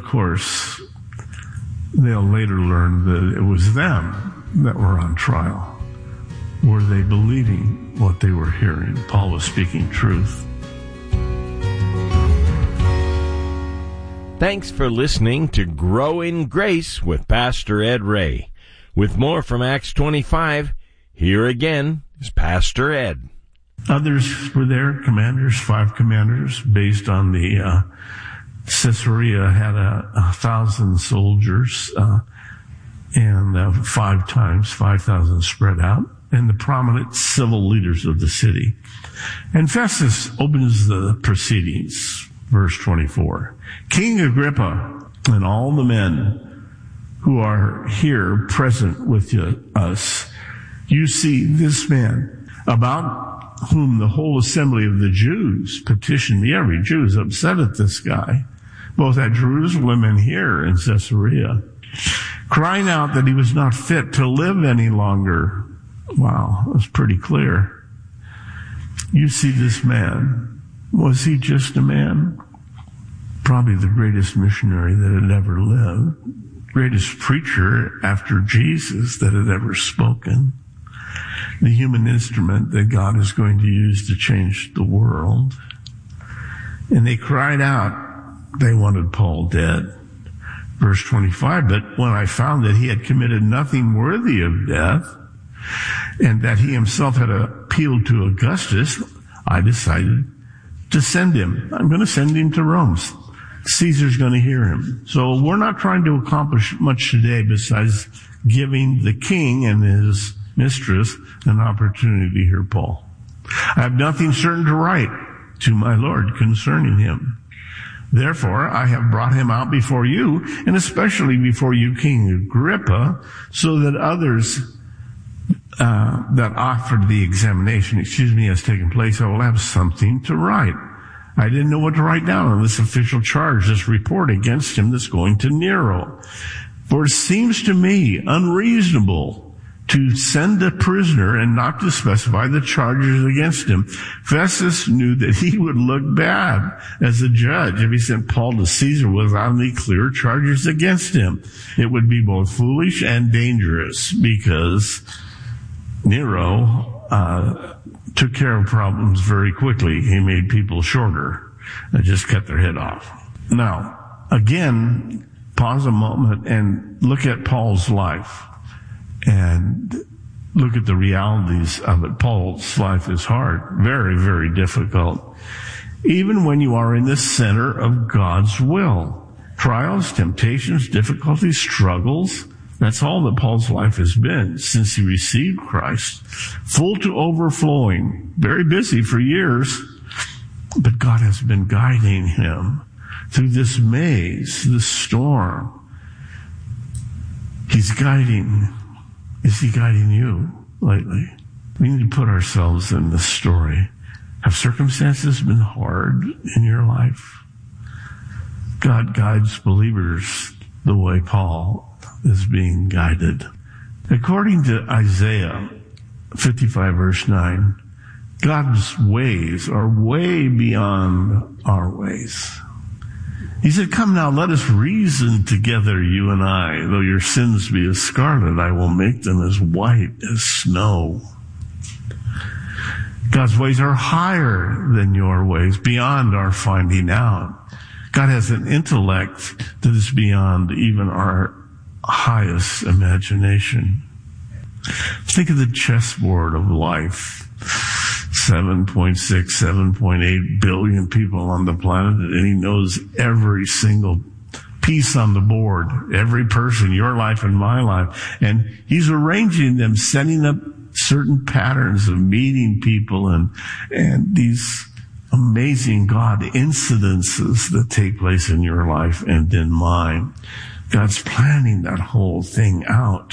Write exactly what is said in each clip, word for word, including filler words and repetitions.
course, they'll later learn that it was them that were on trial. Were they believing what they were hearing? Paul was speaking truth. Thanks for listening to Grow in Grace with Pastor Ed Ray. With more from Acts twenty-five, here again is Pastor Ed. Others were there, commanders, five commanders, based on the uh, Caesarea had a, a thousand soldiers, uh, and uh, five times, five thousand spread out, and the prominent civil leaders of the city. And Festus opens the proceedings, verse twenty-four. King Agrippa and all the men who are here present with you, us, you see this man, about whom the whole assembly of the Jews petitioned me. Every Jew is upset at this guy, both at Jerusalem and here in Caesarea, crying out that he was not fit to live any longer. Wow, that's pretty clear. You see this man. Was he just a man? Probably the greatest missionary that had ever lived, greatest preacher after Jesus that had ever spoken, the human instrument that God is going to use to change the world. And they cried out, they wanted Paul dead. Verse twenty-five, but when I found that he had committed nothing worthy of death, and that he himself had appealed to Augustus, I decided to send him. I'm going to send him to Rome. Caesar's going to hear him. So we're not trying to accomplish much today besides giving the king and his mistress an opportunity to hear Paul. I have nothing certain to write to my Lord concerning him. Therefore, I have brought him out before you, and especially before you, King Agrippa, so that others uh, that offered the examination, excuse me, has taken place, I will have something to write. I didn't know what to write down on this official charge, this report against him that's going to Nero. For it seems to me unreasonable to send a prisoner and not to specify the charges against him. Festus knew that he would look bad as a judge if he sent Paul to Caesar without any clear charges against him. It would be both foolish and dangerous because Nero uh took care of problems very quickly. He made people shorter and just cut their head off. Now, again, pause a moment and look at Paul's life and look at the realities of it. Paul's life is hard, very, very difficult. Even when you are in the center of God's will, trials, temptations, difficulties, struggles, that's all that Paul's life has been since he received Christ. Full to overflowing, very busy for years, but God has been guiding him through this maze, this storm. He's guiding. Is he guiding you lately? We need to put ourselves in this story. Have circumstances been hard in your life? God guides believers the way Paul is being guided. According to Isaiah fifty-five verse nine, God's ways are way beyond our ways. He said, come now, let us reason together, you and I. Though your sins be as scarlet, I will make them as white as snow. God's ways are higher than your ways, beyond our finding out. God has an intellect that is beyond even our highest imagination. Think of the chessboard of life. seven point six, seven point eight billion people on the planet, and he knows every single piece on the board, every person, your life and my life. And he's arranging them, setting up certain patterns of meeting people and, and these amazing God incidences that take place in your life and in mine. God's planning that whole thing out.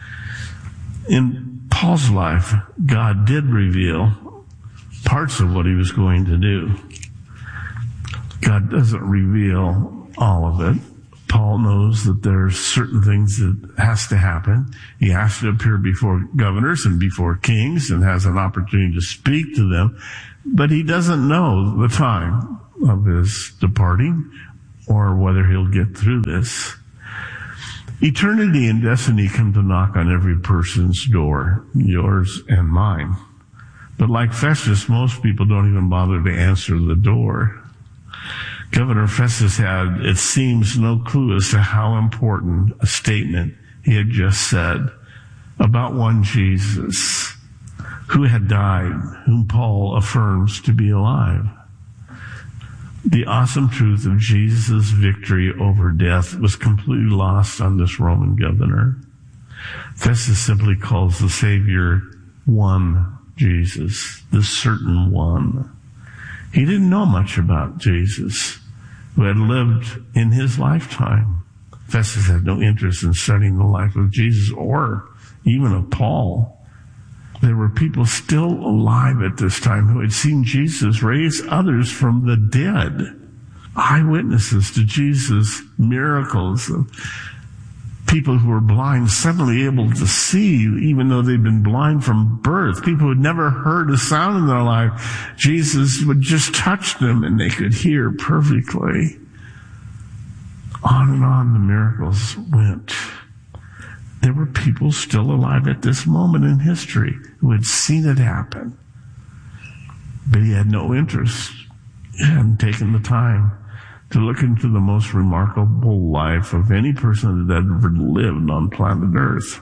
In Paul's life, God did reveal parts of what he was going to do. God doesn't reveal all of it. Paul knows that there's certain things that has to happen. He has to appear before governors and before kings and has an opportunity to speak to them. But he doesn't know the time of his departing or whether he'll get through this. Eternity and destiny come to knock on every person's door, yours and mine. But like Festus, most people don't even bother to answer the door. Governor Festus had, it seems, no clue as to how important a statement he had just said about one Jesus who had died, whom Paul affirms to be alive. The awesome truth of Jesus' victory over death was completely lost on this Roman governor. Festus simply calls the Savior one Jesus, the certain one. He didn't know much about Jesus, who had lived in his lifetime. Festus had no interest in studying the life of Jesus or even of Paul. There were people still alive at this time who had seen Jesus raise others from the dead. Eyewitnesses to Jesus' miracles. People who were blind suddenly able to see, even though they'd been blind from birth. People who had never heard a sound in their life. Jesus would just touch them and they could hear perfectly. On and on the miracles went. There were people still alive at this moment in history who had seen it happen. But he had no interest. He hadn't taken the time to look into the most remarkable life of any person that had ever lived on planet Earth.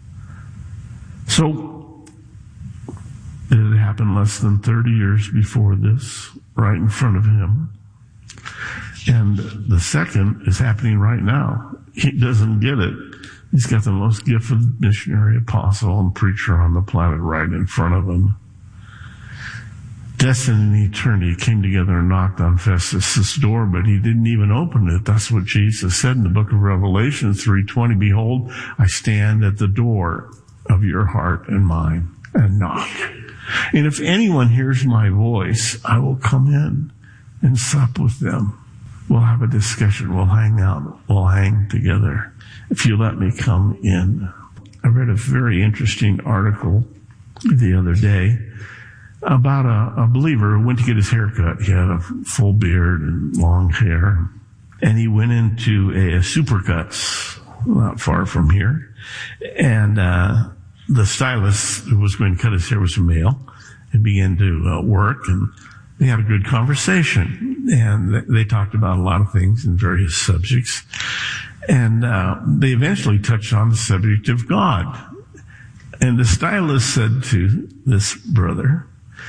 So, it had happened less than thirty years before this, right in front of him. And the second is happening right now. He doesn't get it. He's got the most gifted missionary, apostle, and preacher on the planet right in front of him. Destiny and eternity came together and knocked on Festus' door, but he didn't even open it. That's what Jesus said in the book of Revelation three twenty. Behold, I stand at the door of your heart and mine and knock. And if anyone hears my voice, I will come in and sup with them. We'll have a discussion. We'll hang out. We'll hang together. If you let me come in. I read a very interesting article the other day about a, a believer who went to get his hair cut. He had a full beard and long hair. And he went into a, a Supercuts not far from here. And uh the stylist who was going to cut his hair was a male and began to uh, work, and they had a good conversation. And they talked about a lot of things and various subjects. And uh they eventually touched on the subject of God. And the stylist said to this brother,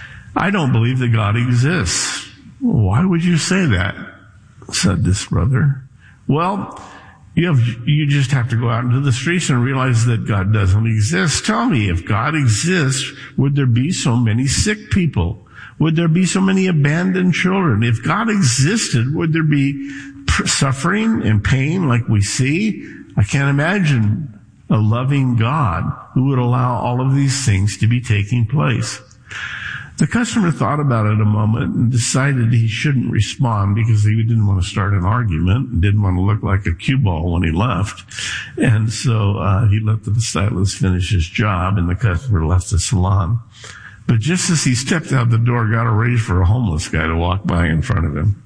I don't believe that God exists. Why would you say that? Said this brother. Well, you have, you just have to go out into the streets and realize that God doesn't exist. Tell me, if God exists, would there be so many sick people? Would there be so many abandoned children? If God existed, would there be suffering and pain like we see? I can't imagine a loving God who would allow all of these things to be taking place. The customer thought about it a moment and decided he shouldn't respond because he didn't want to start an argument and didn't want to look like a cue ball when he left. And so uh, he let the stylist finish his job, and the customer left the salon. But just as he stepped out the door, got a raise for a homeless guy to walk by in front of him.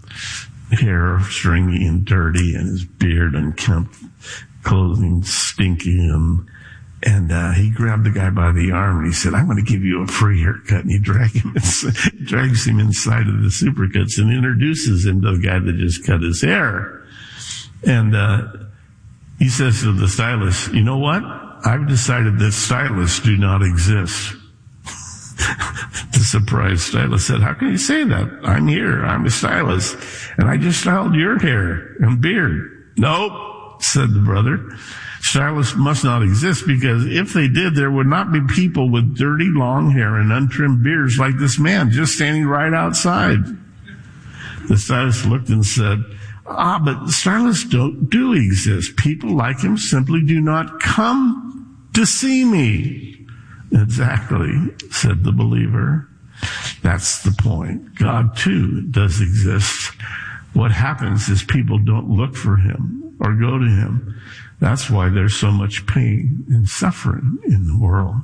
Hair stringy and dirty, and his beard unkempt, clothing stinky, and And uh, he grabbed the guy by the arm and he said, I'm going to give you a free haircut. And he drag him inside, drags him inside of the Supercuts and introduces him to the guy that just cut his hair. And uh, he says to the stylist, you know what? I've decided that stylists do not exist. The surprised stylist said, how can you say that? I'm here. I'm a stylist. And I just styled your hair and beard. Nope, said the brother. Stylists must not exist, because if they did, there would not be people with dirty long hair and untrimmed beards like this man just standing right outside. The stylist looked and said, ah, but stylists don't do exist. People like him simply do not come to see me. Exactly, said the believer. That's the point. God too does exist. What happens is people don't look for him or go to him. That's why there's so much pain and suffering in the world.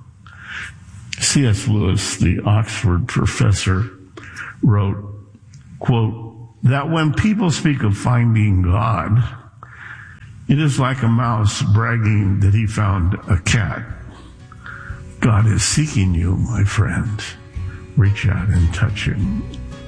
C S Lewis, the Oxford professor, wrote, quote, that when people speak of finding God, it is like a mouse bragging that he found a cat. God is seeking you, my friend. Reach out and touch him.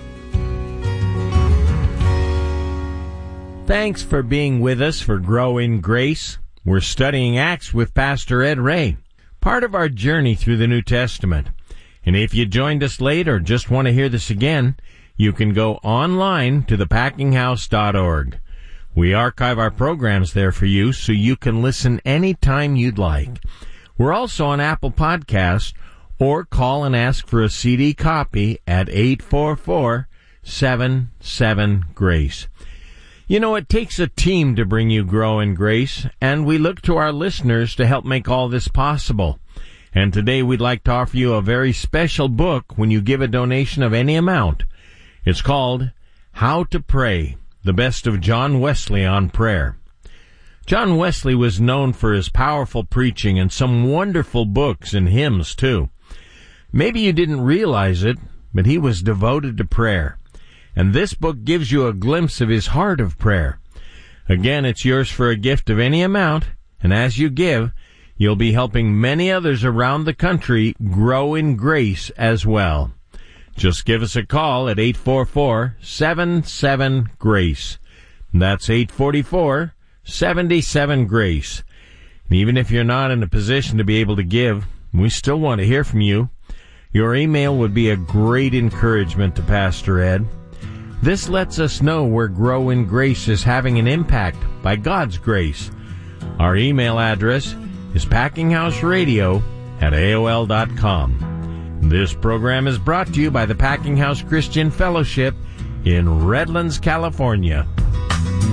Thanks for being with us for Grow in Grace. We're studying Acts with Pastor Ed Ray, part of our journey through the New Testament. And if you joined us late or just want to hear this again, you can go online to the packing house dot org. We archive our programs there for you so you can listen anytime you'd like. We're also on Apple Podcasts, or call and ask for a C D copy at eight four four, seven seven, GRACE. You know, it takes a team to bring you Grow in Grace, and we look to our listeners to help make all this possible. And today we'd like to offer you a very special book when you give a donation of any amount. It's called How to Pray, the Best of John Wesley on Prayer. John Wesley was known for his powerful preaching and some wonderful books and hymns, too. Maybe you didn't realize it, but he was devoted to prayer. And this book gives you a glimpse of his heart of prayer. Again, it's yours for a gift of any amount, and as you give, you'll be helping many others around the country grow in grace as well. Just give us a call at eight four four, seven seven, GRACE. That's eight four four, seven seven, GRACE. And even if you're not in a position to be able to give, we still want to hear from you. Your email would be a great encouragement to Pastor Ed. This lets us know where Grow in Grace is having an impact by God's grace. Our email address is packinghouseradio at A O L dot com. This program is brought to you by the Packing House Christian Fellowship in Redlands, California.